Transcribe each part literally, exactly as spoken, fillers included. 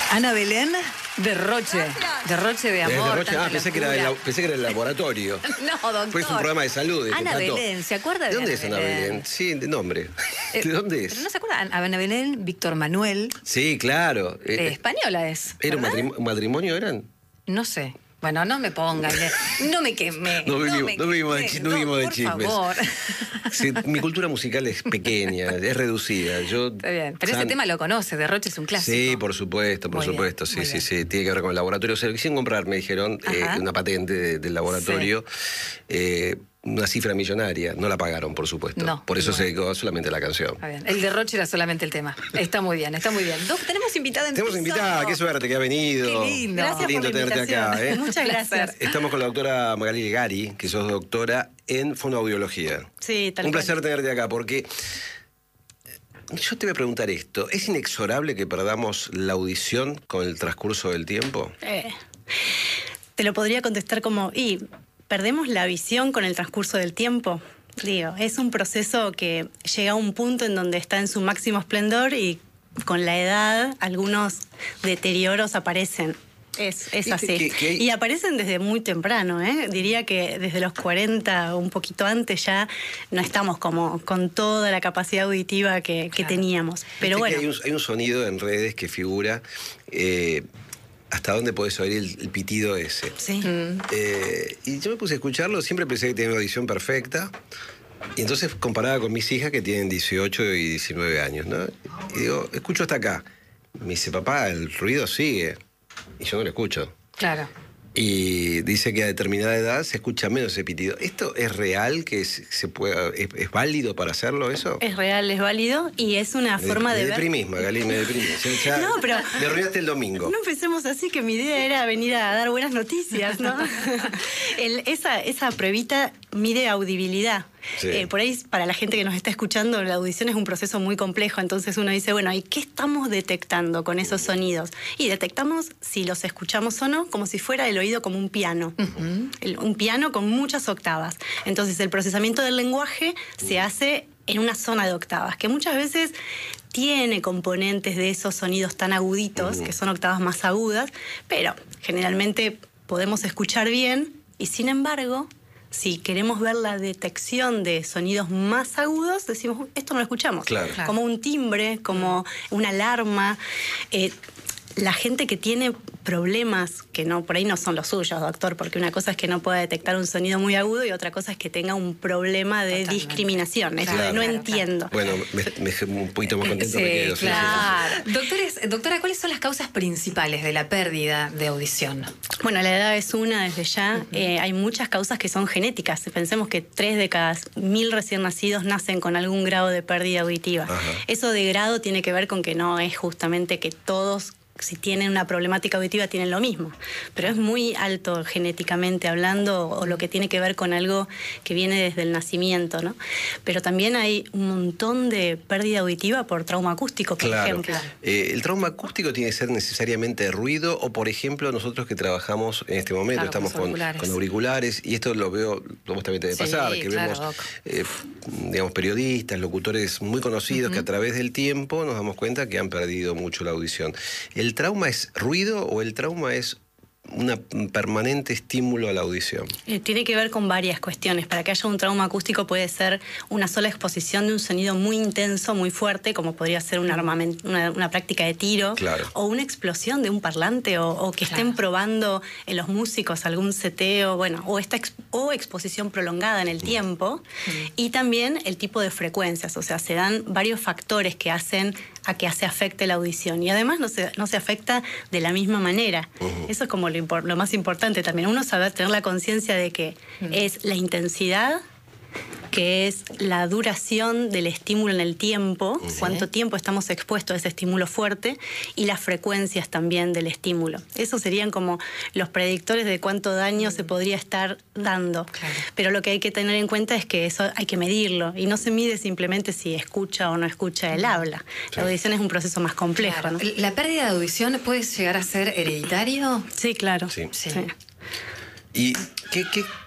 Ana Belén, derroche. Gracias. Derroche de amor. Derroche, tanta ah, pensé que, era locura. el, pensé que era el laboratorio. No, doctor. Pues es un programa de salud. Ana te trato. Belén, ¿se acuerda de, ¿De dónde Ana es Ana Belén? Belén? Sí, de nombre. Eh, ¿De dónde es? ¿Pero no se acuerda? Ana Belén, Víctor Manuel. Sí, claro. Eh, Eh, española es. ¿Era un ¿verdad? matrimonio, matrimonio eran? No sé. Bueno, no me pongan. No me quemé. No vivimos, me no vivimos de, quemé. chi- no vivimos de por chismes. favor. Sí, mi cultura musical es pequeña, es reducida. Yo, Está bien. Pero San- ese tema lo conoce. Derroche es un clásico. Sí, por supuesto, por Muy bien, supuesto. Sí, muy sí, bien. sí. Tiene que ver con el laboratorio. Se lo quisieron comprar, me dijeron, eh, Ajá. una patente de- del laboratorio. Eh, una cifra millonaria. No la pagaron, por supuesto. No, por eso bueno. se dedicó solamente a la canción. Está bien. El derroche era solamente el tema. Está muy bien, está muy bien. Doc, tenemos invitada en Tenemos piso. invitada, qué suerte que ha venido. Qué lindo. Gracias Qué lindo por la tenerte acá, invitación. ¿eh? Muchas gracias. Estamos con la doctora Magali Gari, que sos doctora en fonoaudiología. Sí, tal Un cual. placer tenerte acá, porque yo te voy a preguntar esto. ¿Es inexorable que perdamos la audición con el transcurso del tiempo? Eh, te lo podría contestar como, y perdemos la visión con el transcurso del tiempo. Digo, es un proceso que llega a un punto en donde está en su máximo esplendor y con la edad algunos deterioros aparecen. Es, es Viste así. que- que hay- Y aparecen desde muy temprano, ¿eh? Diría que desde los cuarenta o un poquito antes ya no estamos como con toda la capacidad auditiva que, que Claro. teníamos. Pero Viste que bueno, Hay un, hay un sonido en redes que figura eh, hasta dónde podés oír el, el pitido ese. sí. Mm. Eh, y yo me puse a escucharlo, siempre pensé que tenía una audición perfecta. Y entonces comparaba con mis hijas que tienen dieciocho y diecinueve años, ¿no? Y digo, escucho hasta acá. Me dice, papá, el ruido sigue. Y yo no lo escucho. Claro. Y dice que a determinada edad se escucha menos ese pitido. ¿Esto es real? que se se pueda, es, es válido para hacerlo eso? Es real, es válido y es una Me- forma me de ver. deprimís, Magali, me deprimís. Ya- ya No, pero- me arruinaste el domingo. No empecemos así, que mi idea era venir a dar buenas noticias, ¿no? El- esa, esa pruebita mide audibilidad. Sí. Eh, por ahí, para la gente que nos está escuchando, la audición es un proceso muy complejo, entonces uno dice, bueno, ¿y qué estamos detectando con esos sonidos? Y detectamos si los escuchamos o no, como si fuera el oído como un piano. El- un piano con muchas octavas. Entonces, el procesamiento del lenguaje se hace en una zona de octavas, que muchas veces tiene componentes de esos sonidos tan aguditos, que son octavas más agudas, pero generalmente podemos escuchar bien y sin embargo, si queremos ver la detección de sonidos más agudos, decimos, "Uy, esto no lo escuchamos". Claro. Claro. Como un timbre, como una alarma. Eh, la gente que tiene problemas, que no por ahí no son los suyos, doctor, porque una cosa es que no pueda detectar un sonido muy agudo y otra cosa es que tenga un problema de Totalmente. discriminación. Eso de Claro. no Claro, entiendo. Bueno, me, me dejé un poquito más contento. me Sí, quedo, sí, sí, claro. Doctores, doctora, ¿cuáles son las causas principales de la pérdida de audición? Bueno, la edad es una desde ya. Eh, hay muchas causas que son genéticas. Pensemos que tres de cada mil recién nacidos nacen con algún grado de pérdida auditiva. Ajá. Eso de grado tiene que ver con que no es justamente que todos, si tienen una problemática auditiva, tienen lo mismo. Pero es muy alto genéticamente hablando, o lo que tiene que ver con algo que viene desde el nacimiento, ¿no? Pero también hay un montón de pérdida auditiva por trauma acústico, por Claro. ejemplo. Eh, ¿El trauma acústico tiene que ser necesariamente ruido? O, por ejemplo, nosotros que trabajamos en este momento, Claro, estamos con con, auriculares. con auriculares, y esto lo veo, vos también te debe Sí, pasar, que claro, vemos, Doc. eh, digamos, periodistas, locutores muy conocidos que a través del tiempo nos damos cuenta que han perdido mucho la audición. ¿El trauma es ruido o el trauma es un permanente estímulo a la audición? Eh, tiene que ver con varias cuestiones. Para que haya un trauma acústico puede ser una sola exposición de un sonido muy intenso, muy fuerte, como podría ser un armamen- una, una práctica de tiro, Claro. o una explosión de un parlante, o, o que Claro. estén probando en los músicos algún seteo, bueno, o esta ex- o exposición prolongada en el tiempo, y también el tipo de frecuencias. O sea, se dan varios factores que hacen a que se afecte la audición. Y además no se, no se afecta de la misma manera. Eso es como lo, impor- lo más importante también. Uno saber tener la conciencia de que es la intensidad, que es la duración del estímulo en el tiempo, cuánto tiempo estamos expuestos a ese estímulo fuerte, y las frecuencias también del estímulo. Esos serían como los predictores de cuánto daño se podría estar dando. Claro. Pero lo que hay que tener en cuenta es que eso hay que medirlo, y no se mide simplemente si escucha o no escucha el habla. La audición es un proceso más complejo, Claro. ¿no? ¿La pérdida de audición puede llegar a ser hereditario? Sí, claro. Sí. Sí. Sí. ¿Y qué, qué,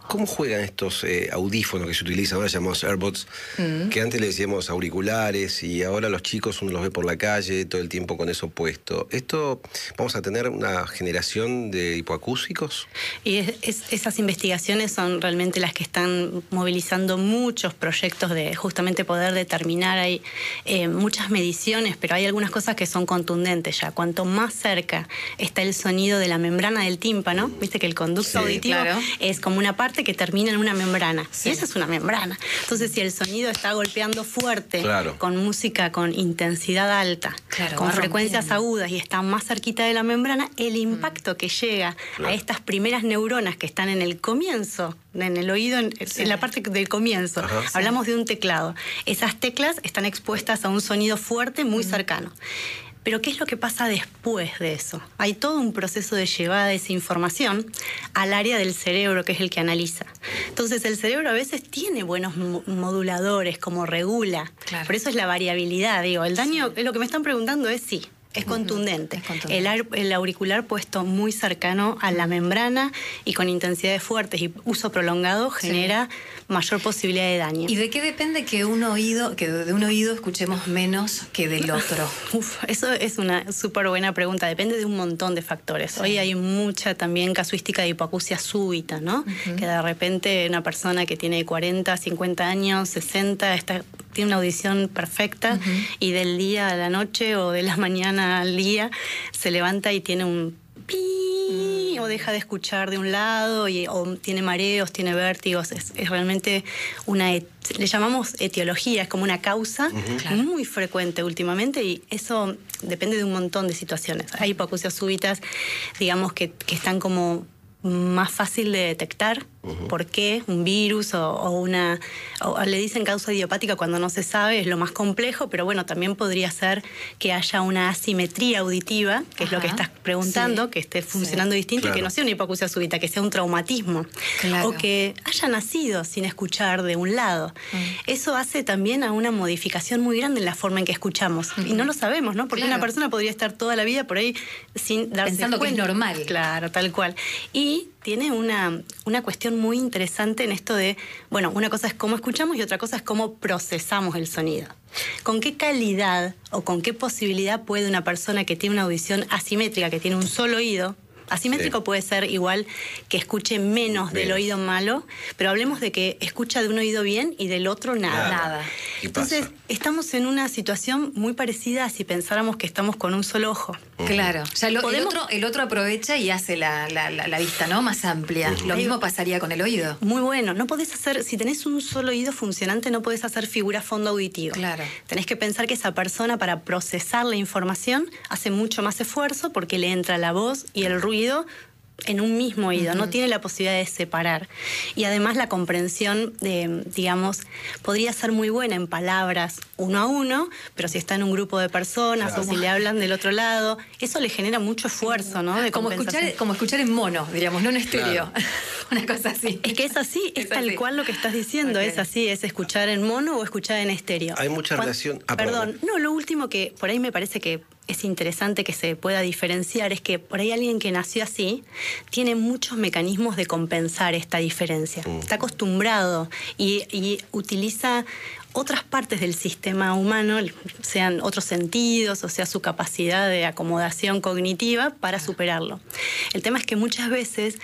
¿Cómo juegan estos eh, audífonos que se utilizan, ahora llamamos AirPods, mm. que antes le decíamos auriculares y ahora los chicos uno los ve por la calle todo el tiempo con eso puesto? ¿Esto vamos a tener una generación de hipoacúsicos? Y es, es, esas investigaciones son realmente las que están movilizando muchos proyectos de justamente poder determinar. Hay eh, muchas mediciones, pero hay algunas cosas que son contundentes ya. Cuanto más cerca está el sonido de la membrana del tímpano, viste que el conducto sí, auditivo claro. es como una parte que termina en una membrana. Sí. Y esa es una membrana. Entonces, si el sonido está golpeando fuerte, claro. con música con intensidad alta, claro, con frecuencias rompiendo. agudas y está más cerquita de la membrana, el impacto mm. que llega claro. a estas primeras neuronas que están en el comienzo, en el oído, en, sí. en la parte del comienzo, Ajá, hablamos sí. de un teclado. Esas teclas están expuestas a un sonido fuerte muy mm. cercano. Pero ¿qué es lo que pasa después de eso? Hay todo un proceso de llevada de esa información al área del cerebro, que es el que analiza. Entonces, el cerebro a veces tiene buenos moduladores, como regula. Claro. Por eso es la variabilidad. Digo, el daño, sí. lo que me están preguntando es sí. Es contundente. Es contundente. El, ar, el auricular puesto muy cercano a la membrana y con intensidades fuertes y uso prolongado genera sí. mayor posibilidad de daño. ¿Y de qué depende que un oído, que de un oído escuchemos menos que del otro? Uf, eso es una súper buena pregunta. Depende de un montón de factores. Sí. Hoy hay mucha también casuística de hipoacusia súbita, ¿no? Uh-huh. Que de repente una persona que tiene cuarenta, cincuenta años, sesenta, está, tiene una audición perfecta uh-huh. y del día a la noche o de la mañana al día se levanta y tiene un pi mm. o deja de escuchar de un lado y, o tiene mareos, tiene vértigos. Es, es realmente una, et, le llamamos etiología, es como una causa uh-huh. claro. muy frecuente últimamente y eso depende de un montón de situaciones. Hay hipoacusias súbitas, digamos, que, que están como más fácil de detectar. Uh-huh. ¿Por qué? Un virus o, o una... O le dicen causa idiopática cuando no se sabe, es lo más complejo, pero bueno, también podría ser que haya una asimetría auditiva, que Ajá. es lo que estás preguntando, sí. que esté funcionando sí. distinto claro. y que no sea una hipoacusia súbita, que sea un traumatismo. Claro. O que haya nacido sin escuchar de un lado. Uh-huh. Eso hace también a una modificación muy grande en la forma en que escuchamos. Uh-huh. Y no lo sabemos, ¿no? Porque claro. una persona podría estar toda la vida por ahí sin darse Pensando cuenta. Que es normal. Claro, tal cual. Y tiene una, una cuestión muy interesante en esto de, bueno, una cosa es cómo escuchamos y otra cosa es cómo procesamos el sonido. ¿Con qué calidad o con qué posibilidad puede una persona que tiene una audición asimétrica, que tiene un solo oído, asimétrico sí. puede ser igual que escuche menos del Menos. oído malo, pero hablemos de que escucha de un oído bien y del otro nada. Nada. Entonces, pasa? estamos en una situación muy parecida a si pensáramos que estamos con un solo ojo. Uh-huh. Claro. Ya lo, el, otro, el otro aprovecha y hace la, la, la, la vista, ¿no? Más amplia. Uh-huh. Lo mismo pasaría con el oído. Muy bueno. No podés hacer, si tenés un solo oído funcionante, no podés hacer figura fondo auditivo. Claro. Tenés que pensar que esa persona, para procesar la información, hace mucho más esfuerzo porque le entra la voz y el ruido en un mismo oído, uh-huh. no tiene la posibilidad de separar. Y además la comprensión, de, digamos, podría ser muy buena en palabras uno a uno, pero si está en un grupo de personas claro. o si le hablan del otro lado, eso le genera mucho esfuerzo, ¿no? De como, escuchar, como escuchar en mono, diríamos, no en estéreo. Claro. Una cosa así. Es que es así, es, es tal así. cual lo que estás diciendo, okay. es así, es escuchar en mono o escuchar en estéreo. Hay mucha Cuando, relación... Ah, perdón, perdón, no, lo último que por ahí me parece que es interesante que se pueda diferenciar es que por ahí alguien que nació así tiene muchos mecanismos de compensar esta diferencia. Mm. Está acostumbrado y, y utiliza otras partes del sistema humano, sean otros sentidos, o sea, su capacidad de acomodación cognitiva para superarlo. El tema es que muchas veces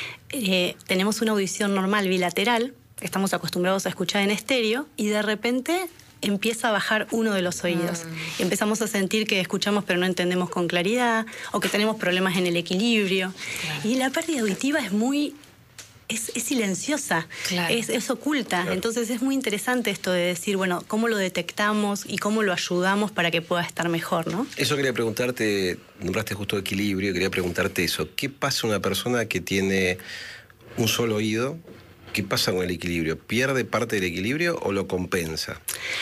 eh, tenemos una audición normal bilateral, estamos acostumbrados a escuchar en estéreo, y de repente empieza a bajar uno de los oídos. Mm. Empezamos a sentir que escuchamos pero no entendemos con claridad, o que tenemos problemas en el equilibrio. Claro. Y la pérdida auditiva es muy... Es, es silenciosa, claro. es, es oculta. Claro. Entonces es muy interesante esto de decir, bueno, cómo lo detectamos y cómo lo ayudamos para que pueda estar mejor, ¿no? Eso quería preguntarte, nombraste justo equilibrio, quería preguntarte eso. ¿Qué pasa una persona que tiene un solo oído? ¿Qué pasa con el equilibrio? ¿Pierde parte del equilibrio o lo compensa?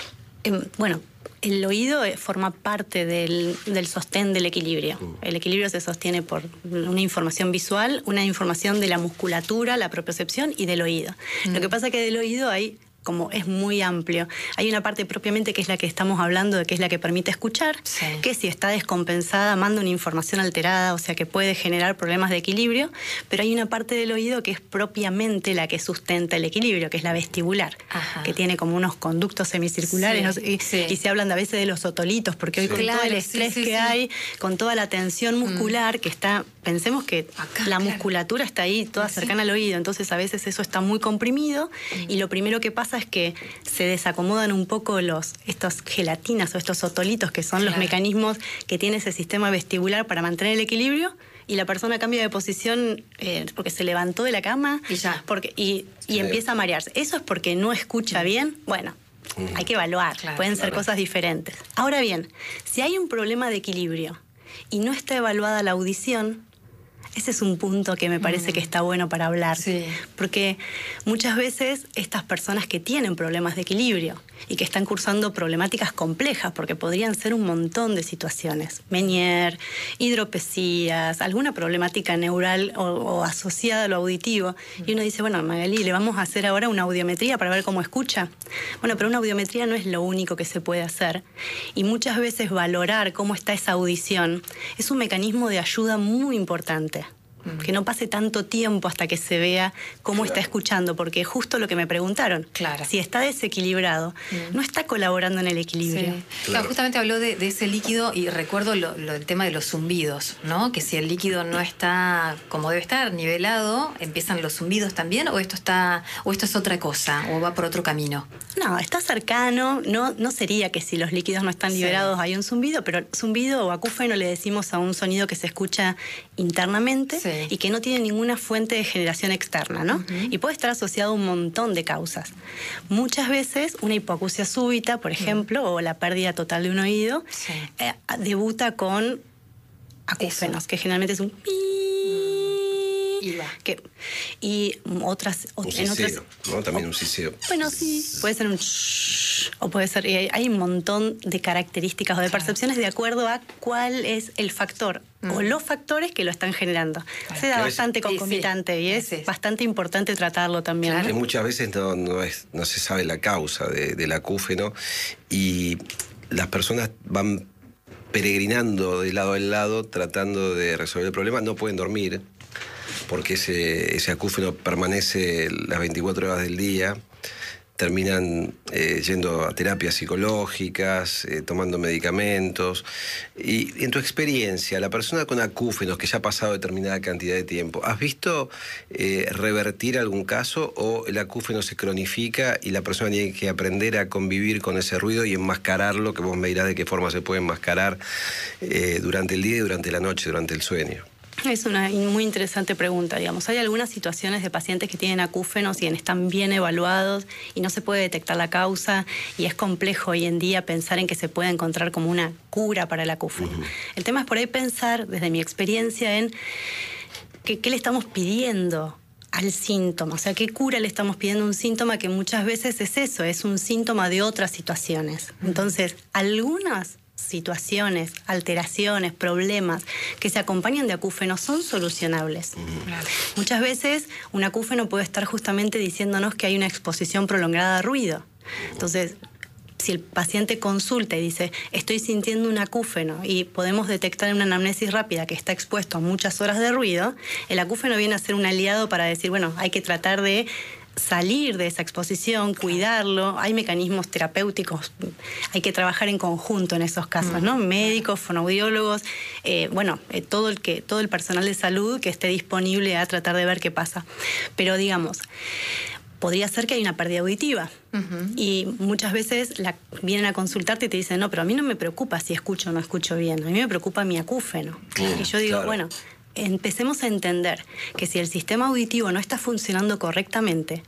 Eh, bueno, el oído forma parte del, del sostén del equilibrio. Mm. El equilibrio se sostiene por una información visual, una información de la musculatura, la propiocepción y del oído. Mm. Lo que pasa es que del oído hay como es muy amplio. Hay una parte propiamente que es la que estamos hablando, de que es la que permite escuchar, sí. que si está descompensada manda una información alterada, o sea que puede generar problemas de equilibrio, pero hay una parte del oído que es propiamente la que sustenta el equilibrio, que es la vestibular, Ajá. que tiene como unos conductos semicirculares, sí, ¿no? y, sí. y se hablan a veces de los otolitos, porque hoy sí. con claro, todo el estrés sí, sí, que sí. hay, con toda la tensión muscular mm. que está, pensemos que Acá, la claro. musculatura está ahí toda sí. cercana al oído, entonces a veces eso está muy comprimido mm. y lo primero que pasa es que se desacomodan un poco los estos gelatinas o estos otolitos, que son claro. los mecanismos que tiene ese sistema vestibular para mantener el equilibrio, y la persona cambia de posición eh, porque se levantó de la cama y, ya. Porque, y, y sí. empieza a marearse. ¿Eso es porque no escucha bien? Bueno, mm. hay que evaluar, claro, pueden claro. ser cosas diferentes. Ahora bien, si hay un problema de equilibrio y no está evaluada la audición, ese es un punto que me parece mm. que está bueno para hablar. Sí. Porque muchas veces estas personas que tienen problemas de equilibrio y que están cursando problemáticas complejas, porque podrían ser un montón de situaciones, Meniere, hidropesías, alguna problemática neural o, o asociada a lo auditivo, mm. y uno dice, bueno, Magalí, le vamos a hacer ahora una audiometría para ver cómo escucha. Bueno, pero una audiometría no es lo único que se puede hacer, y muchas veces valorar cómo está esa audición es un mecanismo de ayuda muy importante. Que no pase tanto tiempo hasta que se vea cómo claro. está escuchando, porque justo lo que me preguntaron, claro. si está desequilibrado, mm. no está colaborando en el equilibrio. Sí. Claro. Claro, justamente habló de, de ese líquido y recuerdo lo, lo, el tema de los zumbidos, ¿no? Que si el líquido no está como debe estar, nivelado, ¿empiezan los zumbidos también? ¿O esto está, o esto es otra cosa? ¿O va por otro camino? No, está cercano. No, no sería que si los líquidos no están liberados sí. hay un zumbido, pero zumbido o acúfeno le decimos a un sonido que se escucha internamente. Sí. Y que no tiene ninguna fuente de generación externa, ¿no? Uh-huh. Y puede estar asociado a un montón de causas. Muchas veces una hipoacusia súbita, por ejemplo, uh-huh. o la pérdida total de un oído, sí. eh, debuta con acúfenos, Eso. que generalmente es un pi. Y, que, y otras... Un en siseo, otras, ¿no? También o, un siseo. Bueno, sí. Puede ser un shh, o puede ser... Hay, hay un montón de características o de claro. percepciones de acuerdo a cuál es el factor mm. o los factores que lo están generando. Claro. Se da que bastante veces, concomitante sí, sí. y es sí, sí. bastante importante tratarlo también. Claro. ¿no? Muchas veces no, no, es, no se sabe la causa de, del acúfeno y las personas van peregrinando de lado a lado tratando de resolver el problema, no pueden dormir porque ese, ese acúfeno permanece las veinticuatro horas del día, terminan eh, yendo a terapias psicológicas, eh, tomando medicamentos. Y en tu experiencia, la persona con acúfenos que ya ha pasado determinada cantidad de tiempo, ¿has visto eh, revertir algún caso o el acúfeno se cronifica y la persona tiene que aprender a convivir con ese ruido y enmascararlo, que vos me dirás de qué forma se puede enmascarar eh, durante el día y durante la noche, durante el sueño? Es una muy interesante pregunta, digamos. Hay algunas situaciones de pacientes que tienen acúfenos y están bien evaluados y no se puede detectar la causa y es complejo hoy en día pensar en que se puede encontrar como una cura para el acúfeno. Uh-huh. El tema es por ahí pensar, desde mi experiencia, en que, qué le estamos pidiendo al síntoma, o sea, qué cura le estamos pidiendo a un síntoma que muchas veces es eso, es un síntoma de otras situaciones. Uh-huh. Entonces, algunas situaciones, alteraciones, problemas que se acompañan de acúfenos son solucionables. Claro. Muchas veces un acúfeno puede estar justamente diciéndonos que hay una exposición prolongada a ruido. Entonces, si el paciente consulta y dice, estoy sintiendo un acúfeno y podemos detectar en una anamnesis rápida que está expuesto a muchas horas de ruido, el acúfeno viene a ser un aliado para decir, bueno, hay que tratar de salir de esa exposición, cuidarlo. Hay mecanismos terapéuticos, hay que trabajar en conjunto en esos casos, ¿no? Médicos, fonoaudiólogos, eh, bueno, eh, todo el que, todo el personal de salud que esté disponible a tratar de ver qué pasa. Pero digamos, podría ser que hay una pérdida auditiva. Uh-huh. Y muchas veces la, vienen a consultarte y te dicen, no, pero a mí no me preocupa si escucho o no escucho bien, a mí me preocupa mi acúfeno. Uh, y yo digo, claro. bueno, empecemos a entender que si el sistema auditivo no está funcionando correctamente,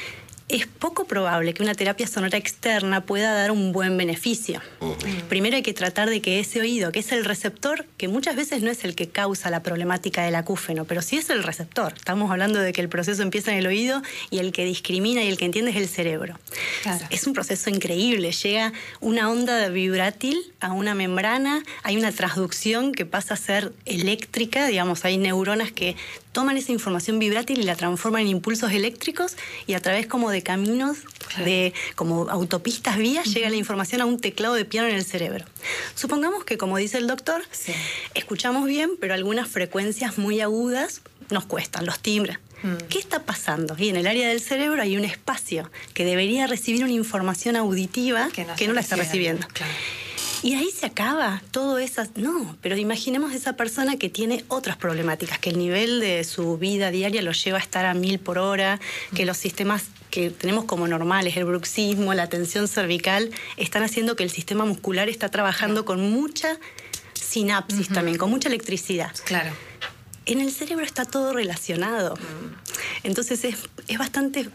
es poco probable que una terapia sonora externa pueda dar un buen beneficio. Uh-huh. Primero hay que tratar de que ese oído, que es el receptor, que muchas veces no es el que causa la problemática del acúfeno, pero sí es el receptor. Estamos hablando de que el proceso empieza en el oído y el que discrimina y el que entiende es el cerebro. Claro. Es un proceso increíble. Llega una onda vibrátil a una membrana, hay una transducción que pasa a ser eléctrica, digamos, hay neuronas que toman esa información vibrátil y la transforman en impulsos eléctricos y a través como de caminos, claro. de como autopistas, vías, uh-huh. llega la información a un teclado de piano en el cerebro. Supongamos que, como dice el doctor, sí. escuchamos bien, pero algunas frecuencias muy agudas nos cuestan, los timbres. Mm. ¿Qué está pasando? Y en el área del cerebro hay un espacio que debería recibir una información auditiva que no, que no la está recibiendo. Claro. Y ahí se acaba todo eso. No, pero imaginemos esa persona que tiene otras problemáticas, que el nivel de su vida diaria lo lleva a estar a mil por hora, mm. que los sistemas que tenemos como normales, el bruxismo, la tensión cervical, están haciendo que el sistema muscular está trabajando mm. con mucha sinapsis mm-hmm. también, con mucha electricidad. Claro. En el cerebro está todo relacionado. Entonces es, es bastante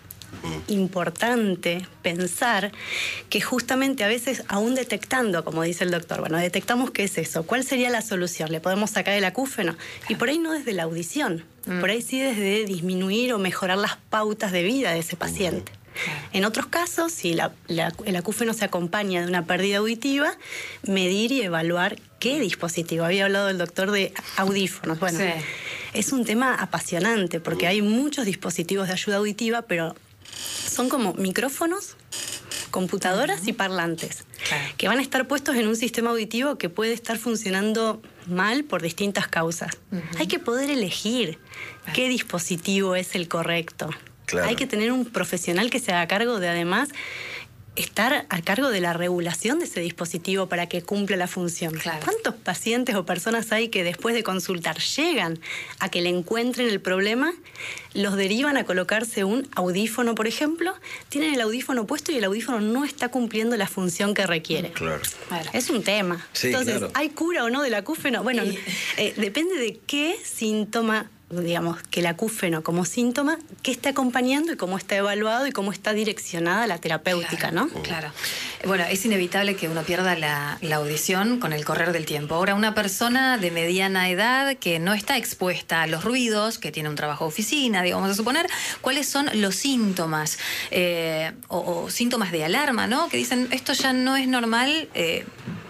importante pensar que justamente a veces, aún detectando, como dice el doctor, bueno, detectamos qué es eso, ¿cuál sería la solución? ¿Le podemos sacar el acúfeno? Y por ahí no desde la audición, mm. por ahí sí desde disminuir o mejorar las pautas de vida de ese paciente. En otros casos, si la, la, el acúfeno se acompaña de una pérdida auditiva, medir y evaluar qué dispositivo. Había hablado el doctor de audífonos. Bueno, sí. es un tema apasionante porque hay muchos dispositivos de ayuda auditiva, pero son como micrófonos, computadoras uh-huh. y parlantes, claro. que van a estar puestos en un sistema auditivo que puede estar funcionando mal por distintas causas. Uh-huh. Hay que poder elegir claro. qué dispositivo es el correcto. Claro. Hay que tener un profesional que se haga cargo de, además, estar a cargo de la regulación de ese dispositivo para que cumpla la función. Claro. ¿Cuántos pacientes o personas hay que después de consultar llegan a que le encuentren el problema, los derivan a colocarse un audífono, por ejemplo, tienen el audífono puesto y el audífono no está cumpliendo la función que requiere? Claro. Bueno, es un tema. Sí, Entonces, claro. ¿hay cura o no del acúfeno? Bueno, y... eh, depende de qué síntoma, digamos, que el acúfeno como síntoma, qué está acompañando y cómo está evaluado y cómo está direccionada la terapéutica, claro, ¿no? Claro. Bueno, es inevitable que uno pierda la, la audición con el correr del tiempo. Ahora, una persona de mediana edad que no está expuesta a los ruidos, que tiene un trabajo de oficina, digamos a suponer, ¿cuáles son los síntomas? Eh, o, o síntomas de alarma, ¿no? Que dicen, esto ya no es normal. eh,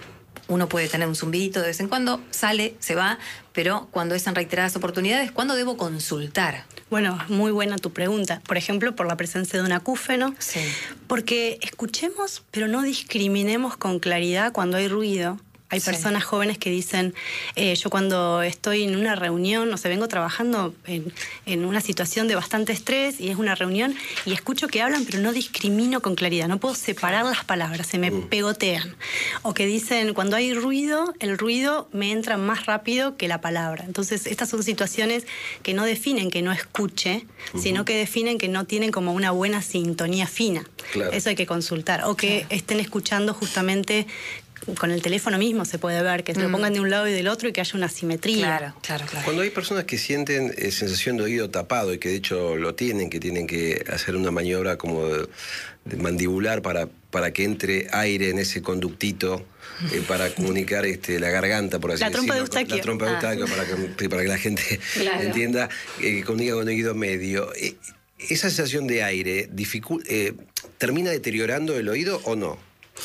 Uno puede tener un zumbidito de vez en cuando, sale, se va, pero cuando es en reiteradas oportunidades, ¿cuándo debo consultar? Bueno, muy buena tu pregunta. Por ejemplo, por la presencia de un acúfeno. Sí. Porque escuchemos, pero no discriminemos con claridad cuando hay ruido. Hay sí. personas jóvenes que dicen, eh, yo cuando estoy en una reunión, o sea, vengo trabajando en, en una situación de bastante estrés y es una reunión y escucho que hablan, pero no discrimino con claridad, no puedo separar las palabras, se me uh. pegotean. O que dicen, cuando hay ruido, el ruido me entra más rápido que la palabra. Entonces, estas son situaciones que no definen que no escuche, uh-huh. sino que definen que no tienen como una buena sintonía fina. Claro. Eso hay que consultar. O que claro. estén escuchando justamente... Con el teléfono mismo se puede ver que se mm. lo pongan de un lado y del otro y que haya una simetría. Claro, claro, claro. Cuando hay personas que sienten eh, sensación de oído tapado y que de hecho lo tienen, que tienen que hacer una maniobra como de, de mandibular para, para que entre aire en ese conductito eh, para comunicar este, la garganta, por así la decirlo. Trompa de Eustaquio. La trompa de Eustaquio, ah. para, que, para que la gente claro. entienda, eh, que comunica con el oído medio. Eh, ¿Esa sensación de aire dificul- eh, termina deteriorando el oído o no?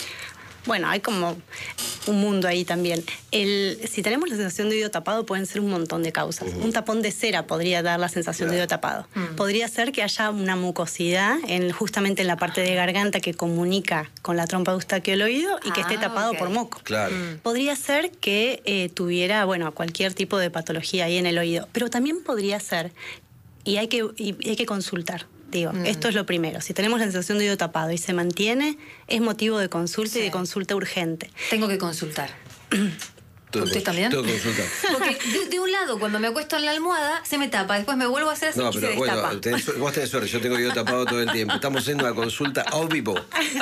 Bueno, hay como un mundo ahí también. El, si tenemos la sensación de oído tapado, pueden ser un montón de causas. Uh-huh. Un tapón de cera podría dar la sensación claro. de oído tapado. Uh-huh. Podría ser que haya una mucosidad en, justamente en la parte de garganta que comunica con la trompa de Eustaquio el oído y que ah, esté tapado okay. por moco. Claro. Uh-huh. Podría ser que eh, tuviera, bueno, cualquier tipo de patología ahí en el oído. Pero también podría ser, y hay que, y hay que consultar. Digo, mm. esto es lo primero. Si tenemos la sensación de oído tapado y se mantiene, es motivo de consulta sí. y de consulta urgente. Tengo que consultar. Todo, ¿Usted también? Todo consulta. Porque de, de un lado, cuando me acuesto en la almohada, se me tapa. Después me vuelvo a hacer así no, y pero se bueno, destapa. Tenés, vos tenés suerte. Yo tengo oído tapado todo el tiempo. Estamos haciendo una consulta a vivo.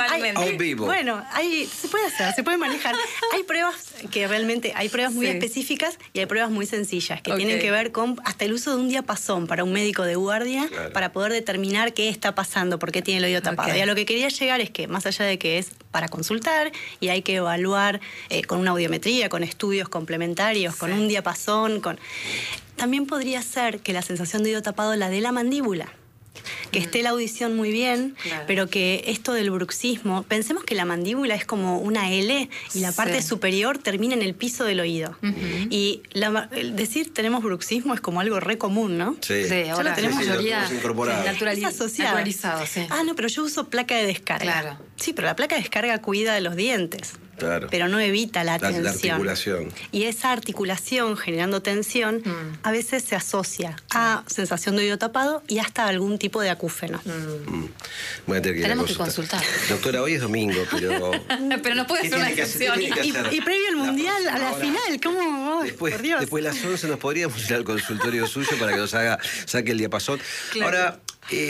A vivo. Bueno, hay, se puede hacer, se puede manejar. Hay pruebas que realmente, hay pruebas muy sí. específicas y hay pruebas muy sencillas que okay. tienen que ver con hasta el uso de un diapasón para un médico de guardia claro. para poder determinar qué está pasando, por qué tiene el oído tapado. Okay. Y a lo que quería llegar es que, más allá de que es para consultar y hay que evaluar eh, con una audiometría, con estudios complementarios, sí. con un diapasón, con... también podría ser que la sensación de oído tapado la de la mandíbula. que esté la audición muy bien, claro. pero que esto del bruxismo, pensemos que la mandíbula es como una L y la parte sí. superior termina en el piso del oído. Uh-huh. Y la, el decir tenemos bruxismo es como algo re común, ¿no? Sí, sí ahora lo tenemos sí, mayoría naturali- naturalizado. Sí. Ah, no, pero yo uso placa de descarga. Claro. Sí, pero la placa de descarga cuida de los dientes. Claro. Pero no evita la, la tensión. La articulación. Y esa articulación generando tensión mm. a veces se asocia a sensación de oído tapado y hasta algún tipo de acúfeno. Mm. Mm. Voy a tener que Tenemos que consultar. Doctora, hoy es domingo, pero... pero no puede ser una excepción. Y, y previo al Mundial, la a la ahora, final, ¿cómo? Después, por Dios. después de las once nos podríamos ir al consultorio suyo para que nos haga, saque el diapasón. Claro. Ahora...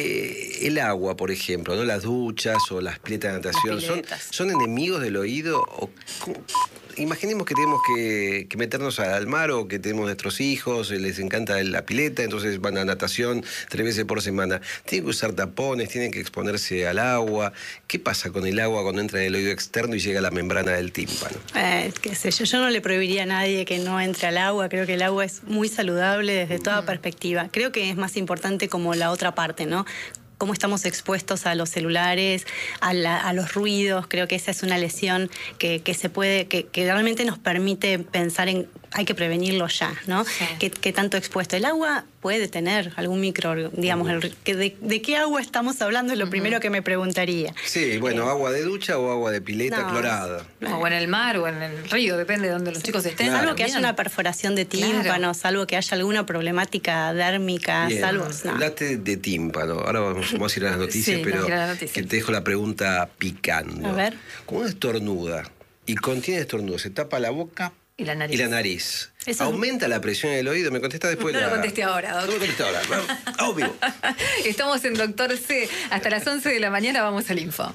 Eh, el agua, por ejemplo, ¿no? Las duchas o las piletas de natación, las ¿son, ¿son enemigos del oído? O, imaginemos que tenemos que, que meternos al mar o que tenemos nuestros hijos, les encanta la pileta, entonces van a natación tres veces por semana. Tienen que usar tapones, tienen que exponerse al agua. ¿Qué pasa con el agua cuando entra en el oído externo y llega a la membrana del tímpano? Eh, qué sé yo, yo no le prohibiría a nadie que no entre al agua. Creo que el agua es muy saludable desde toda perspectiva. Creo que es más importante como la otra parte, ¿no? Cómo estamos expuestos a los celulares, a, la, a los ruidos. Creo que esa es una lesión que, que se puede, que, que realmente nos permite pensar en hay que prevenirlo ya, ¿no? Sí. ¿Qué, qué tanto expuesto? El agua puede tener algún micro, digamos, uh-huh. el, de, ¿de qué agua estamos hablando? Es lo uh-huh. primero que me preguntaría. Sí, bueno, eh, agua de ducha o agua de pileta no, clorada. O en el mar o en el río, depende de donde los chicos estén. Claro. Salvo que haya una perforación de tímpano, claro. salvo que haya alguna problemática dérmica, bien. salvo... No. Hablaste de tímpano, ahora vamos, vamos a ir a las noticias, sí, pero no, las noticias. Que te dejo la pregunta picando. A ver. Cuando uno estornuda y contiene estornudo, se tapa la boca... Y la nariz. Y la nariz. Eso ¿Aumenta la presión del oído? Me contesta después. No la... lo contesté ahora, doctor. No lo contesté ahora. Vamos, vivo. Estamos en Doctor C. Hasta las once de la mañana vamos al info.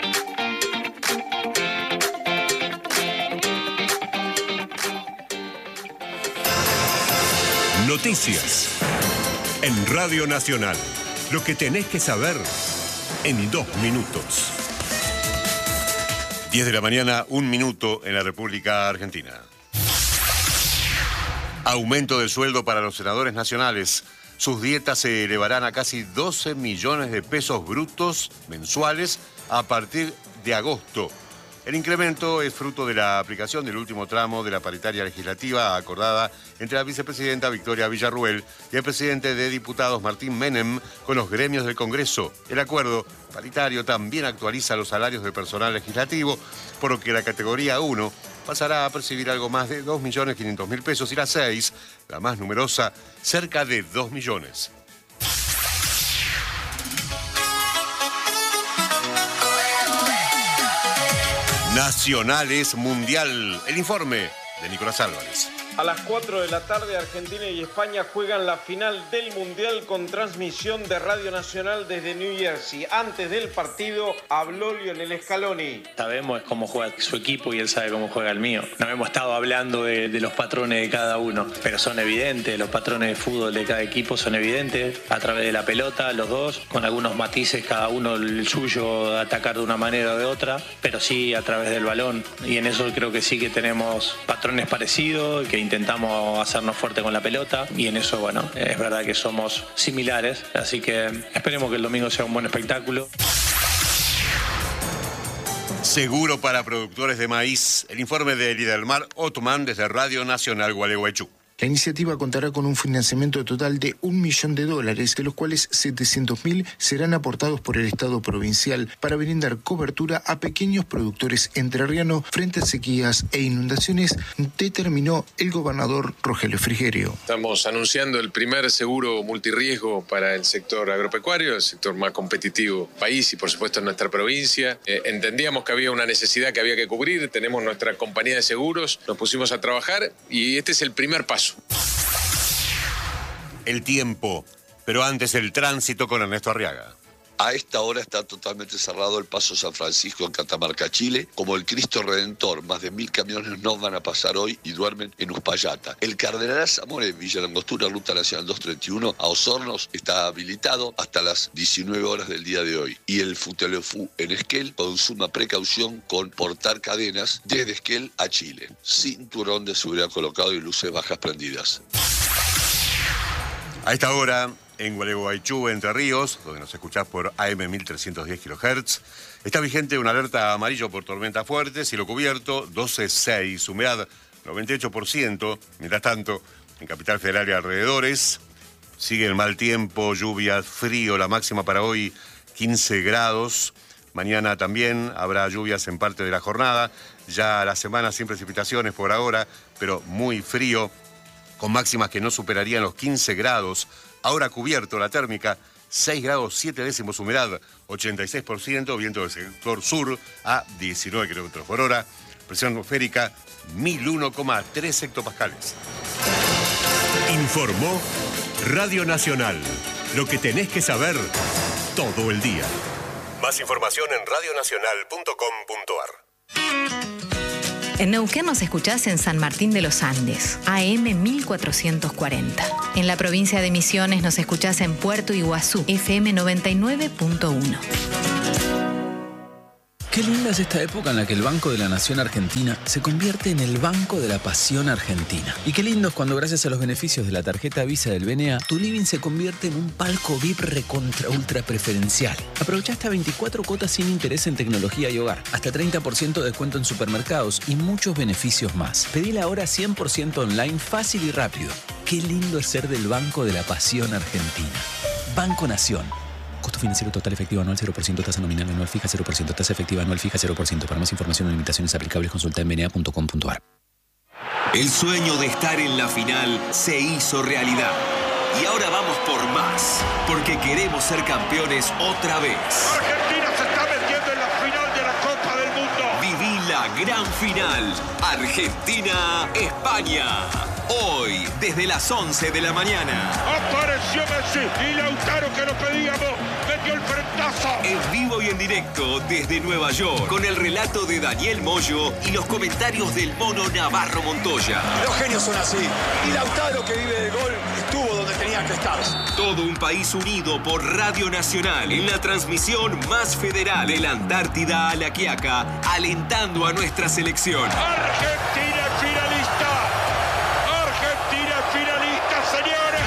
Noticias. En Radio Nacional. Lo que tenés que saber en dos minutos. diez de la mañana, un minuto en la República Argentina. Aumento del sueldo para los senadores nacionales. Sus dietas se elevarán a casi doce millones de pesos brutos mensuales a partir de agosto. El incremento es fruto de la aplicación del último tramo de la paritaria legislativa acordada entre la vicepresidenta Victoria Villarruel y el presidente de diputados Martín Menem con los gremios del Congreso. El acuerdo paritario también actualiza los salarios del personal legislativo, por lo que la categoría uno pasará a percibir algo más de dos millones quinientos mil pesos y la seis, la más numerosa, cerca de dos millones. Nacionales Mundial. El informe de Nicolás Álvarez. A las cuatro de la tarde, Argentina y España juegan la final del Mundial con transmisión de Radio Nacional desde New Jersey. Antes del partido habló Lionel Scaloni. Sabemos cómo juega su equipo y él sabe cómo juega el mío. No hemos estado hablando de, de los patrones de cada uno, pero son evidentes. Los patrones de fútbol de cada equipo son evidentes. A través de la pelota, los dos, con algunos matices, cada uno el suyo, atacar de una manera o de otra, pero sí a través del balón. Y en eso creo que sí que tenemos patrones parecidos, que intentamos hacernos fuerte con la pelota y en eso, bueno, es verdad que somos similares, así que esperemos que el domingo sea un buen espectáculo. Seguro para productores de maíz. El informe de Lidelmar Otman desde Radio Nacional Gualeguaychú. La iniciativa contará con un financiamiento total de un millón de dólares, de los cuales setecientos mil serán aportados por el Estado provincial para brindar cobertura a pequeños productores entrerrianos frente a sequías e inundaciones, determinó el gobernador Rogelio Frigerio. Estamos anunciando el primer seguro multirriesgo para el sector agropecuario, el sector más competitivo del país y por supuesto en nuestra provincia. Eh, entendíamos que había una necesidad que había que cubrir, tenemos nuestra compañía de seguros, nos pusimos a trabajar y este es el primer paso. El tiempo, pero antes el tránsito con Ernesto Arriaga. A esta hora está totalmente cerrado el Paso San Francisco en Catamarca, Chile, como el Cristo Redentor. Más de mil camiones no van a pasar hoy y duermen en Uspallata. El Cardenal Zamora en Villa Langostura, Ruta Nacional doscientos treinta y uno, a Osornos, está habilitado hasta las diecinueve horas del día de hoy. Y el Futelefú en Esquel, con suma precaución con portar cadenas desde Esquel a Chile. Cinturón de seguridad colocado y luces bajas prendidas. A esta hora, en Gualeguaychú, Entre Ríos, donde nos escuchás por A M mil trescientos diez kilohertz. Está vigente una alerta amarillo por tormenta fuerte, cielo cubierto, doce punto seis, humedad noventa y ocho por ciento. Mientras tanto, en Capital Federal y alrededores, sigue el mal tiempo, lluvia, frío, la máxima para hoy quince grados. Mañana también habrá lluvias en parte de la jornada. Ya la semana sin precipitaciones por ahora, pero muy frío, con máximas que no superarían los quince grados. Ahora cubierto la térmica, seis grados siete décimos, humedad ochenta y seis por ciento, viento del sector sur a diecinueve kilómetros por hora, presión atmosférica mil uno coma tres hectopascales. Informó Radio Nacional. Lo que tenés que saber todo el día. Más información en radionacional punto com punto ar. En Neuquén nos escuchás en San Martín de los Andes, A M mil cuatrocientos cuarenta. En la provincia de Misiones nos escuchás en Puerto Iguazú, F M noventa y nueve punto uno. Qué linda es esta época en la que el Banco de la Nación Argentina se convierte en el Banco de la Pasión Argentina. Y qué lindo es cuando, gracias a los beneficios de la tarjeta Visa del B N A, tu living se convierte en un palco V I P recontra ultra preferencial. Aprovecha hasta veinticuatro cuotas sin interés en tecnología y hogar, hasta treinta por ciento de descuento en supermercados y muchos beneficios más. Pedila ahora cien por ciento online, fácil y rápido. Qué lindo es ser del Banco de la Pasión Argentina. Banco Nación. Costo financiero total efectivo anual cero por ciento, tasa nominal anual fija cero por ciento, tasa efectiva anual fija cero por ciento. Para más información o limitaciones aplicables, consulta en b n a punto com punto ar. El sueño de estar en la final se hizo realidad. Y ahora vamos por más, porque queremos ser campeones otra vez. Argentina se está metiendo en la final de la Copa del Mundo. Viví la gran final. Argentina-España. Hoy, desde las once de la mañana. Apareció Messi y Lautaro, que lo pedíamos, metió el frentazo. En vivo y en directo desde Nueva York, con el relato de Daniel Moyo y los comentarios del mono Navarro Montoya. Los genios son así. Y Lautaro, que vive del gol, estuvo donde tenía que estar. Todo un país unido por Radio Nacional en la transmisión más federal de la Antártida a la Quiaca, alentando a nuestra selección. Argentina finalista. Argentina finalista, señores.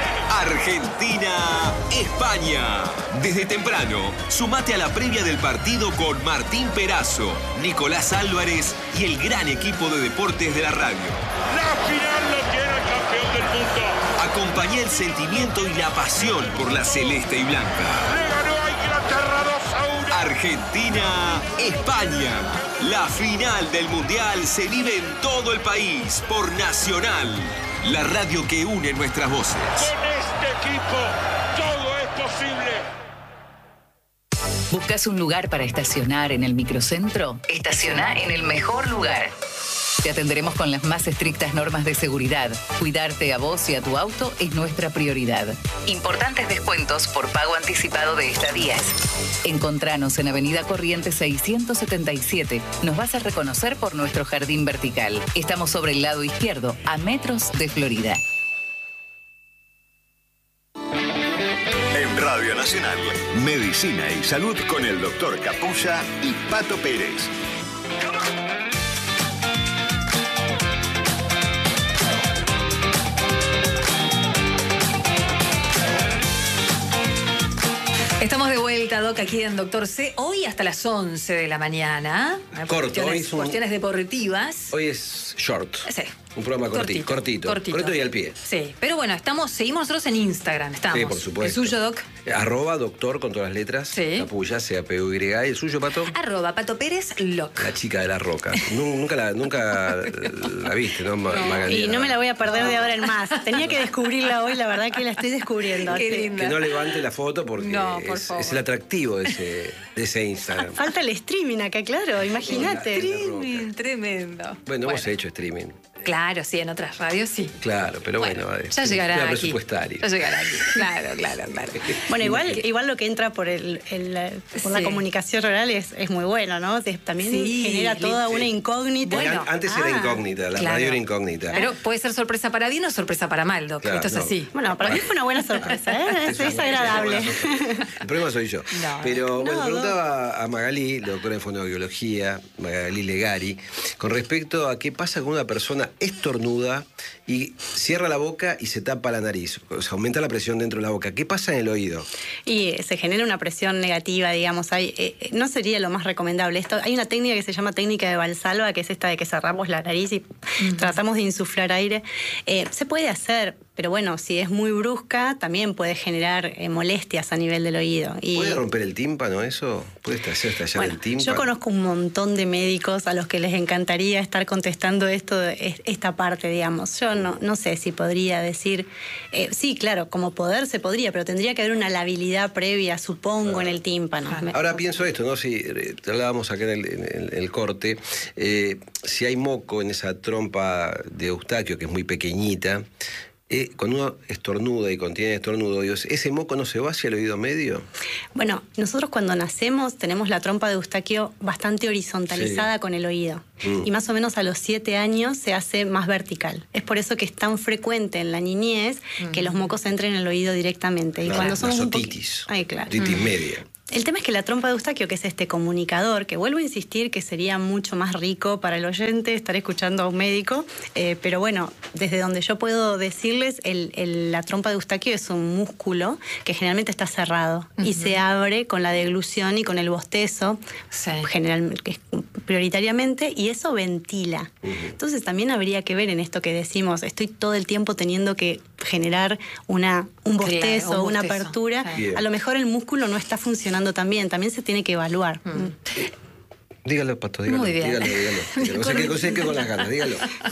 Argentina, España. Desde temprano, sumate a la previa del partido con Martín Perazo, Nicolás Álvarez y el gran equipo de deportes de la radio. La final lo tiene el campeón del mundo. Acompañá el sentimiento y la pasión por la celeste y blanca. Le ganó a Inglaterra dos a uno. Argentina, España. La final del Mundial se vive en todo el país por Nacional, la radio que une nuestras voces. Con este equipo todo es posible. ¿Buscas un lugar para estacionar en el microcentro? Estaciona en el mejor lugar. Te atenderemos con las más estrictas normas de seguridad. Cuidarte a vos y a tu auto es nuestra prioridad. Importantes descuentos por pago anticipado de estadías. Encontranos en Avenida Corrientes seiscientos setenta y siete. Nos vas a reconocer por nuestro jardín vertical. Estamos sobre el lado izquierdo, a metros de Florida. En Radio Nacional, Medicina y Salud con el doctor Capulla y Pato Pérez. Estamos de vuelta, Doc, aquí en Doctor C. Hoy hasta las once de la mañana. Corto, cuestiones, hoy es un- cuestiones deportivas. Hoy es short. Sí. Un programa cortito, cortito, cortito. cortito y al pie. Sí, pero bueno, estamos, seguimos nosotros en Instagram, estamos. Sí, por supuesto. El suyo, Doc. Arroba doctor con todas las letras. Sí. Capulla, C A P U Y. ¿Y el suyo, Pato? Arroba Pato Pérez Loc. La chica de la roca. Nu- nunca la, nunca la viste, ¿no, Ma- Magalí? Y no me la voy a perder de ahora en más. Tenía que descubrirla hoy, la verdad que la estoy descubriendo. Qué Sí. linda. Que no levante la foto porque No, por es, favor. es el atractivo de ese, de ese Instagram. Falta el streaming acá, claro, imagínate. Streaming, tremendo. Bueno, hemos hecho streaming. Claro, sí, en otras radios sí. Claro, pero bueno, Bueno, es ya llegará tema aquí. presupuestario. Ya llegará aquí. Claro, claro, claro. Bueno, igual, igual lo que entra por el, el- por la Sí. comunicación oral es, es muy bueno, ¿no? De- También Sí, genera toda sí. una incógnita. Bueno, antes era Ah. incógnita, la claro. radio era incógnita. Pero puede ser sorpresa para bien o sorpresa para mal, Doc. Claro, Esto es no. así. Bueno, para mí fue una buena sorpresa, ¿eh? Es, es agradable. El problema soy yo. No. Pero bueno, No, preguntaba a Magalí, doctora en fonoaudiología, Magalí Legari, con respecto a qué pasa con una persona persona estornuda y cierra la boca y se tapa la nariz, o sea, aumenta la presión dentro de la boca. ¿Qué pasa en el oído? Y se genera una presión negativa, digamos. Hay, eh, no sería lo más recomendable. Esto, hay una técnica que se llama técnica de Valsalva, que es esta de que cerramos la nariz y uh-huh. tratamos de insuflar aire. Eh, se puede hacer, pero bueno, si es muy brusca, también puede generar eh, molestias a nivel del oído. Y, ¿puede romper el tímpano eso? ¿Puede hacer estallar bueno, el tímpano? Yo conozco un montón de médicos a los que les encantaría estar contestando esto, esta parte, digamos. Yo no, no sé si podría decir... Eh, sí, claro, como poder se podría, pero tendría que haber una labilidad previa, supongo, ah. en el tímpano. Ahora pienso esto, ¿no? Si eh, hablábamos acá en el, en el, en el corte, eh, si hay moco en esa trompa de Eustaquio, que es muy pequeñita, Eh, cuando uno estornuda y contiene estornudo, ¿ese moco no se va hacia el oído medio? Bueno, nosotros cuando nacemos tenemos la trompa de Eustaquio bastante horizontalizada sí. con el oído. Mm. Y más o menos a los siete años se hace más vertical. Es por eso que es tan frecuente en la niñez mm. que los mocos entren en el oído directamente. Claro, y cuando somos la un otitis. Ay, claro. Otitis mm. media. El tema es que la trompa de Eustaquio, que es este comunicador, que vuelvo a insistir que sería mucho más rico para el oyente estar escuchando a un médico, eh, pero bueno, desde donde yo puedo decirles, el, el, la trompa de Eustaquio es un músculo que generalmente está cerrado uh-huh. y se abre con la deglución y con el bostezo, sí. generalmente, prioritariamente, y eso ventila. Uh-huh. Entonces también habría que ver en esto que decimos, estoy todo el tiempo teniendo que generar una, un bostezo, claro, un una bostezo. apertura, sí. a lo mejor el músculo no está funcionando también, también se tiene que evaluar. Mm. Dígalo, Pato, dígalo. Muy bien. Dígalo, dígalo. dígalo. No sé qué cosa es que con las ganas, dígalo.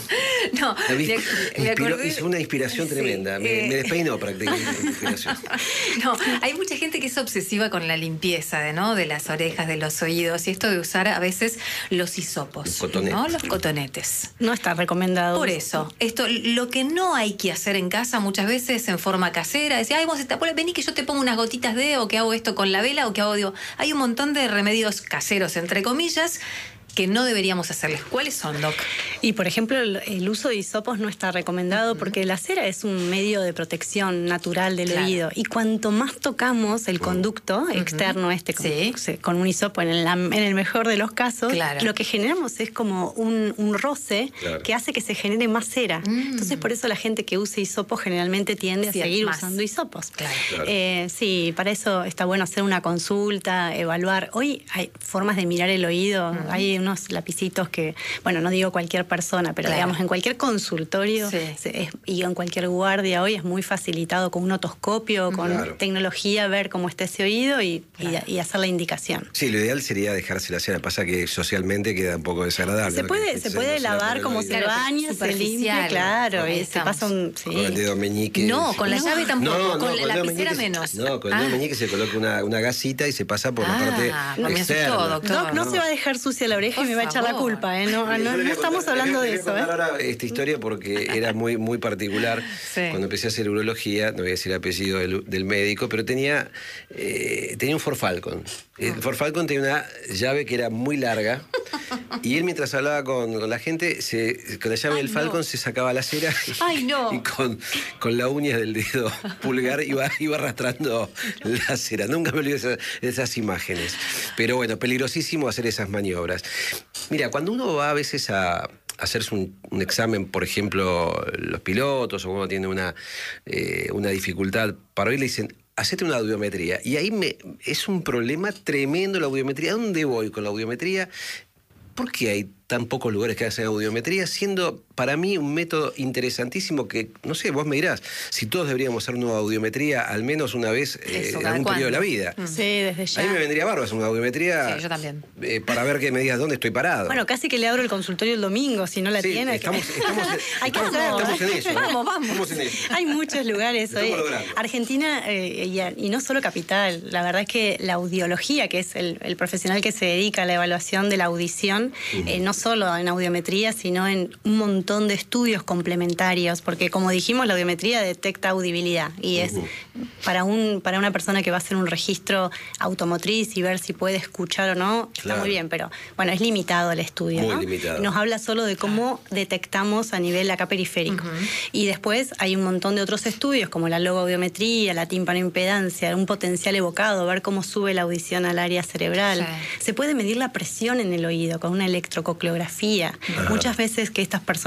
No, me, me, me inspiró, hizo una inspiración sí, tremenda. Me, eh, me despeinó prácticamente la inspiración. No, hay mucha gente que es obsesiva con la limpieza de, ¿no? de las orejas, de los oídos, y esto de usar a veces los hisopos, los cotonetes. ¿no? Los cotonetes. No está recomendado. Por eso, esto, lo que no hay que hacer en casa muchas veces en forma casera, decir, ay, vos está, vení que yo te pongo unas gotitas de, o que hago esto con la vela, o que hago, digo, hay un montón de remedios caseros, entre comillas, que no deberíamos hacerles. ¿Cuáles son, Doc? Y, por ejemplo, el, el uso de hisopos no está recomendado uh-huh. porque la cera es un medio de protección natural del claro. oído. Y cuanto más tocamos el conducto uh-huh. externo este con, ¿sí? con un hisopo, en el, en el mejor de los casos, claro. lo que generamos es como un, un roce claro. que hace que se genere más cera. Uh-huh. Entonces, por eso la gente que usa hisopos generalmente tiende sí, a seguir más. usando hisopos. Claro. Claro. Eh, sí, para eso está bueno hacer una consulta, evaluar. Hoy hay formas de mirar el oído. Uh-huh. Hay unos lapicitos que, bueno, no digo cualquier persona, pero claro. digamos en cualquier consultorio sí. se, es, y en cualquier guardia hoy es muy facilitado con un otoscopio, con claro. tecnología, ver cómo está ese oído y, claro. y, y hacer la indicación. Sí, lo ideal sería dejarse la cera. Pasa que socialmente queda un poco desagradable. Se puede, se, se puede lavar como se baña, se limpia, claro, y se pasa un... Sí. Con el dedo meñique. No, con la no. llave tampoco, no, no, con, con la lapicera meñique, menos. No, con el ah. dedo meñique se coloca una, una gasita y se pasa por ah, la parte externa. Asustó, doctor. Doc, no, no se va a dejar sucia la oreja por y me va a echar la culpa, ¿eh? No, no, no, no estamos hablando de eso. ¿eh? Ahora esta historia porque era muy, muy particular. Sí. Cuando empecé a hacer urología, no voy a decir el apellido del, del médico, pero tenía, eh, tenía un Ford Falcon. El Ford Falcon tenía una llave que era muy larga y él mientras hablaba con, con la gente, se, con la llave Ay, del Falcon no. se sacaba la cera y, Ay, no. y con, con la uña del dedo pulgar iba, iba arrastrando la cera. Nunca me olvido de esas, esas imágenes. Pero bueno, peligrosísimo hacer esas maniobras. Mira, cuando uno va a veces a hacerse un, un examen, por ejemplo, los pilotos o cuando tiene una, eh, una dificultad para oír, le dicen, hacete una audiometría. Y ahí me, es un problema tremendo la audiometría. ¿A dónde voy con la audiometría? ¿Por qué hay tan pocos lugares que hacen audiometría, siendo para mí un método interesantísimo que, no sé, vos me dirás, si todos deberíamos hacer una audiometría al menos una vez eh, en algún periodo de la vida. Mm. Sí, desde ya. A mí me vendría bárbaro hacer una audiometría. Sí, yo también. Eh, para ver que me digas dónde estoy parado. Bueno, casi que le abro el consultorio el domingo, si no la sí, tiene. Estamos, que... estamos, Hay que estamos, hacerlo. estamos en eso. Vamos, vamos. Estamos en eso. Hay muchos lugares hoy. Argentina, eh, y, y no solo capital, la verdad es que la audiología, que es el, el profesional que se dedica a la evaluación de la audición, uh-huh. eh, no solo en audiometría, sino en un montón de estudios complementarios, porque como dijimos, la audiometría detecta audibilidad y es uh-huh. para un para una persona que va a hacer un registro automotriz y ver si puede escuchar o no, está claro. muy bien, pero bueno, es limitado el estudio, muy ¿no? limitado. Nos habla solo de cómo detectamos a nivel acá periférico. Uh-huh. Y después hay un montón de otros estudios, como la logoaudiometría, la timpanoimpedancia, un potencial evocado, ver cómo sube la audición al área cerebral. Sí. Se puede medir la presión en el oído con una electrococleografía. Uh-huh. Muchas veces que estas personas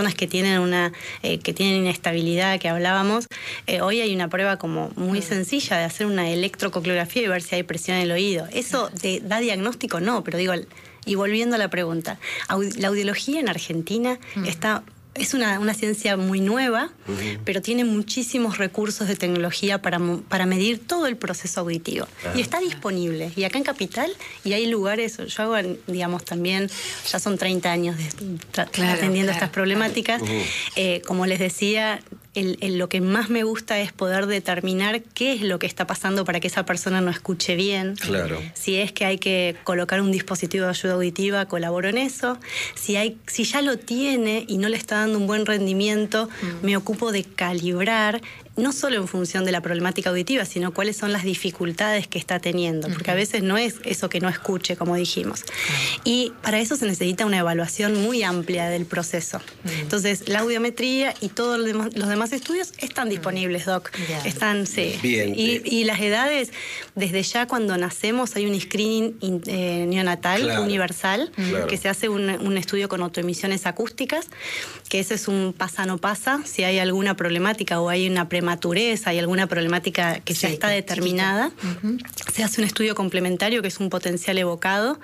personas que tienen una eh, que tienen inestabilidad, que hablábamos, eh, hoy hay una prueba como muy sencilla de hacer una electrococleografía y ver si hay presión en el oído. ¿Eso te da diagnóstico? No, pero digo, y volviendo a la pregunta, la audiología en Argentina mm. está... Es una, una ciencia muy nueva, uh-huh. pero tiene muchísimos recursos de tecnología para, para medir todo el proceso auditivo. Uh-huh. Y está disponible. Y acá en Capital, y hay lugares, yo hago, digamos, también, ya son treinta años de, tra- claro, atendiendo claro. estas problemáticas. Uh-huh. Eh, como les decía, el, el, lo que más me gusta es poder determinar qué es lo que está pasando para que esa persona no escuche bien. Claro. Si es que hay que colocar un dispositivo de ayuda auditiva, colaboro en eso. Si, hay, si ya lo tiene y no le está dando un buen rendimiento, mm. me ocupo de calibrar, no solo en función de la problemática auditiva, sino cuáles son las dificultades que está teniendo, porque a veces no es eso que no escuche, como dijimos. Mm. Y para eso se necesita una evaluación muy amplia del proceso. Mm. Entonces, la audiometría y todos los demás, los demás estudios están disponibles, Doc. Bien. Están, sí. Bien. Y, y las edades, desde ya cuando nacemos hay un screening in, eh, neonatal claro. universal, claro. que se hace un, un estudio con autoemisiones acústicas, que ese es un pasa no pasa, si hay alguna problemática o hay una prematurez, hay alguna problemática que sí, ya está determinada, uh-huh. se hace un estudio complementario que es un potencial evocado.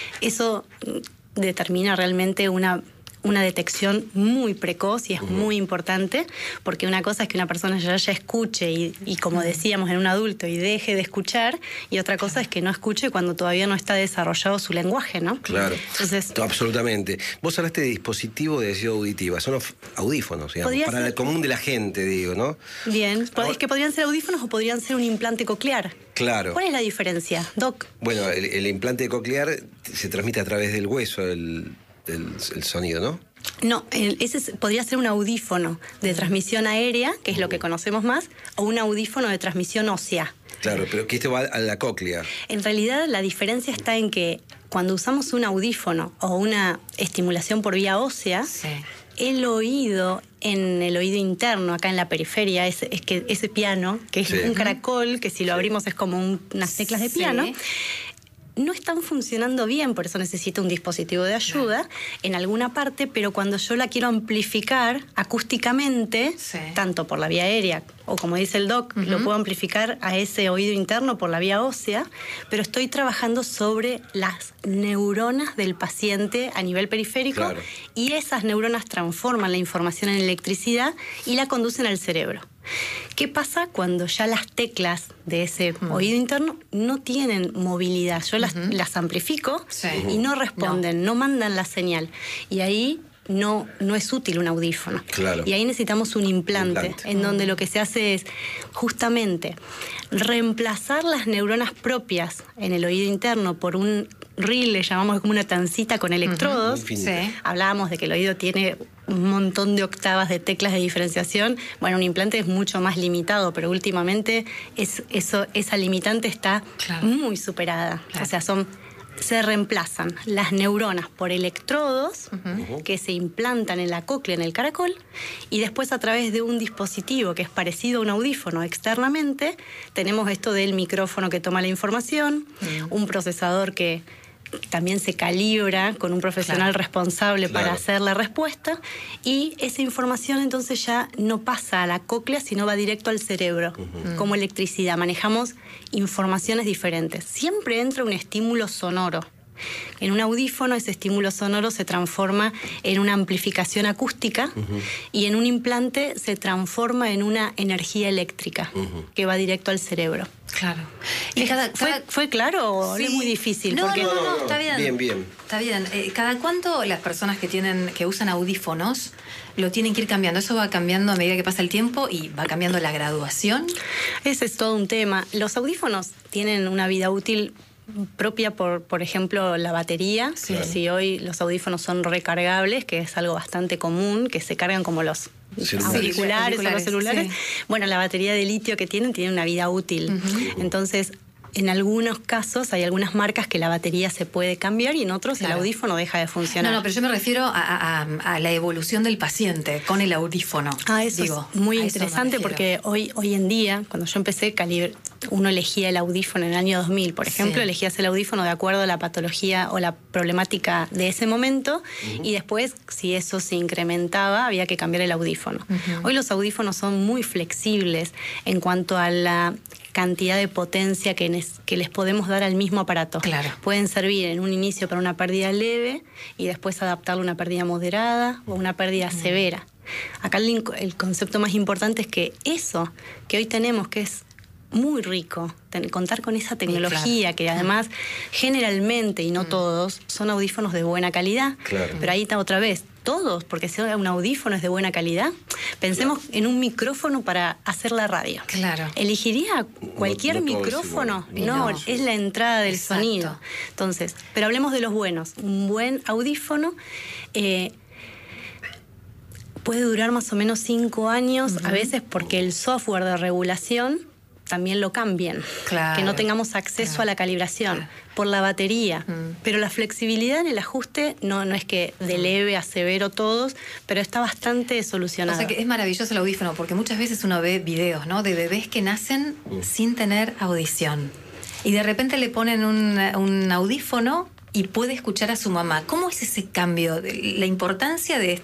Eso determina realmente una una detección muy precoz y es uh-huh. muy importante, porque una cosa es que una persona ya, ya escuche y, y como decíamos en un adulto y deje de escuchar, y otra cosa es que no escuche cuando todavía no está desarrollado su lenguaje, ¿no? Claro. Entonces, absolutamente. Vos hablaste de dispositivo de decisión auditiva, son audífonos, digamos, para ser... el común de la gente, digo, ¿no? Bien, Ahora... es que podrían ser audífonos o podrían ser un implante coclear. Claro. ¿Cuál es la diferencia, Doc? Bueno, el, el implante coclear se transmite a través del hueso, el... El, el sonido, ¿no? No, el, ese es, podría ser un audífono de transmisión aérea, que es lo que conocemos más, o un audífono de transmisión ósea. Claro, pero que esto va a la cóclea. En realidad la diferencia está en que cuando usamos un audífono o una estimulación por vía ósea, sí. el oído en el oído interno, acá en la periferia, es, es que ese piano, que es sí. un caracol, que si lo abrimos es como un, unas teclas de piano, sí. no están funcionando bien, por eso necesito un dispositivo de ayuda en alguna parte, pero cuando yo la quiero amplificar acústicamente, sí. tanto por la vía aérea o como dice el Doc, uh-huh. lo puedo amplificar a ese oído interno por la vía ósea, pero estoy trabajando sobre las neuronas del paciente a nivel periférico claro. y esas neuronas transforman la información en electricidad y la conducen al cerebro. ¿Qué pasa cuando ya las teclas de ese uh-huh. oído interno no tienen movilidad? Yo las, uh-huh. las amplifico sí. y no responden, no. no mandan la señal. Y ahí no, no es útil un audífono. Claro. Y ahí necesitamos un implante, implante, en donde lo que se hace es justamente reemplazar las neuronas propias en el oído interno por un reel, le llamamos como una tancita con electrodos. Uh-huh. Sí. Hablábamos de que el oído tiene un montón de octavas de teclas de diferenciación. Bueno, un implante es mucho más limitado, pero últimamente es, eso, esa limitante está claro. muy superada. Claro. O sea, son... se reemplazan las neuronas por electrodos uh-huh. que se implantan en la cóclea, en el caracol, y después a través de un dispositivo que es parecido a un audífono externamente, tenemos esto del micrófono que toma la información, uh-huh. un procesador que también se calibra con un profesional claro. responsable claro. para hacer la respuesta, y esa información entonces ya no pasa a la cóclea, sino va directo al cerebro, uh-huh. como electricidad. Manejamos informaciones diferentes. Siempre entra un estímulo sonoro. En un audífono ese estímulo sonoro se transforma en una amplificación acústica uh-huh. y en un implante se transforma en una energía eléctrica uh-huh. que va directo al cerebro. Claro. ¿Y cada, ¿Fue, cada... ¿Fue claro o sí. es muy difícil? No, porque... no, no, no, está bien. Bien, bien. Está bien. Eh, ¿Cada cuánto las personas que tienen, que usan audífonos lo tienen que ir cambiando? ¿Eso va cambiando a medida que pasa el tiempo y va cambiando la graduación? Ese es todo un tema. Los audífonos tienen una vida útil propia por, por ejemplo, la batería. Sí. Claro. Si hoy los audífonos son recargables, que es algo bastante común, que se cargan como los celulares, auriculares, sí, o los celulares. Sí. Bueno, la batería de litio que tienen tiene una vida útil. Uh-huh. Entonces, en algunos casos hay algunas marcas que la batería se puede cambiar y en otros claro. el audífono deja de funcionar. No, no, pero yo me refiero a, a, a la evolución del paciente con el audífono. Ah, eso digo, es muy interesante porque hoy, hoy en día, cuando yo empecé, calibr- uno elegía el audífono en el año dos mil, por ejemplo, sí. elegías el audífono de acuerdo a la patología o la problemática de ese momento, uh-huh. y después, si eso se incrementaba, había que cambiar el audífono. Uh-huh. Hoy los audífonos son muy flexibles en cuanto a la cantidad de potencia que, les, que les podemos dar al mismo aparato. Claro. Pueden servir en un inicio para una pérdida leve y después adaptarlo a una pérdida moderada o una pérdida uh-huh. severa. Acá el, el concepto más importante es que eso que hoy tenemos, que es muy rico, ten, contar con esa tecnología, claro. que además generalmente, y no mm. todos, son audífonos de buena calidad, claro. pero ahí está otra vez, todos, porque si un audífono es de buena calidad, pensemos claro. en un micrófono para hacer la radio. Claro. ¿Elegiría cualquier no, no micrófono? Es no, no, es la entrada del Exacto. sonido. Entonces, pero hablemos de los buenos. Un buen audífono eh, puede durar más o menos cinco años, uh-huh. a veces porque el software de regulación también lo cambien, claro, que no tengamos acceso claro, a la calibración, claro. por la batería. Mm. Pero la flexibilidad en el ajuste no, no es que de leve a severo todos, pero está bastante solucionado. O sea que es maravilloso el audífono, porque muchas veces uno ve videos, ¿no?, de bebés que nacen mm. sin tener audición. Y de repente le ponen un, un audífono y puede escuchar a su mamá. ¿Cómo es ese cambio? La importancia de,